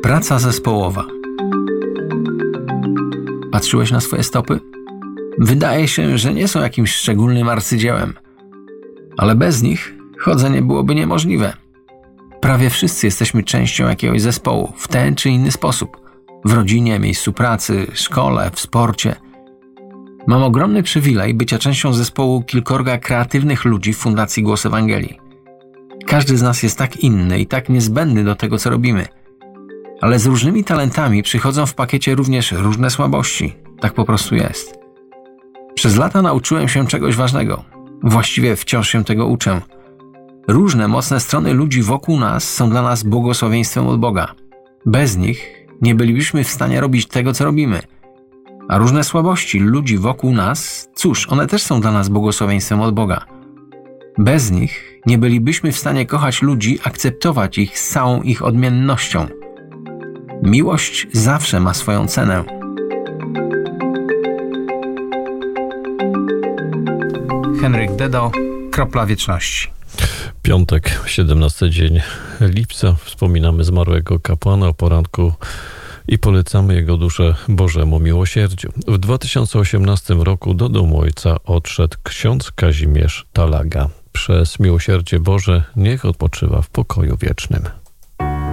Praca zespołowa. Patrzyłeś na swoje stopy? Wydaje się, że nie są jakimś szczególnym arcydziełem, ale bez nich chodzenie byłoby niemożliwe. Prawie wszyscy jesteśmy częścią jakiegoś zespołu w ten czy inny sposób. W rodzinie, miejscu pracy, szkole, w sporcie. Mam ogromny przywilej bycia częścią zespołu kilkorga kreatywnych ludzi w Fundacji Głos Ewangelii. Każdy z nas jest tak inny i tak niezbędny do tego, co robimy. Ale z różnymi talentami przychodzą w pakiecie również różne słabości. Tak po prostu jest. Przez lata nauczyłem się czegoś ważnego. Właściwie wciąż się tego uczę. Różne mocne strony ludzi wokół nas są dla nas błogosławieństwem od Boga. Bez nich nie bylibyśmy w stanie robić tego, co robimy. A różne słabości ludzi wokół nas, cóż, one też są dla nas błogosławieństwem od Boga. Bez nich nie bylibyśmy w stanie kochać ludzi, akceptować ich z całą ich odmiennością. Miłość zawsze ma swoją cenę. Henryk Dedo, Kropla Wieczności. Piątek, 17 dzień lipca. Wspominamy zmarłego kapłana o poranku i polecamy jego duszę Bożemu miłosierdziu. W 2018 roku do domu ojca odszedł ksiądz Kazimierz Talaga. Przez miłosierdzie Boże niech odpoczywa w pokoju wiecznym.